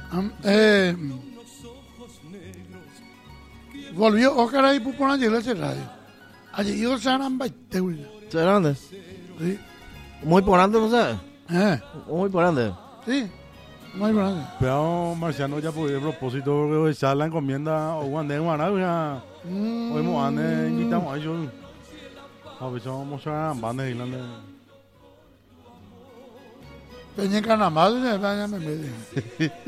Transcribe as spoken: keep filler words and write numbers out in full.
Um, eh, volvió Oscar ahí por ayer ese radio. Ayer yo se han baite, güey. ¿Se grande? Sí. Muy por grande, no sé. Eh. Muy por grande. Sí. Muy grande. Pero Marciano ya por el propósito de echar la encomienda o cuando de Guarabia. Hoy me van a invitar a ellos. A ver, vamos a van a Irlanda. Peña Canamá, me